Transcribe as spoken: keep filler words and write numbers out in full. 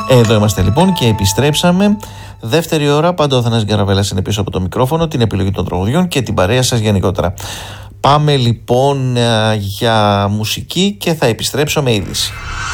Εδώ είμαστε λοιπόν και επιστρέψαμε. Δεύτερη ώρα, πάντα ο Θανάσης Γκαραβέλας είναι πίσω από το μικρόφωνο, την επιλογή των τραγουδιών και την παρέα σας γενικότερα. Πάμε λοιπόν για μουσική και θα επιστρέψω με είδηση.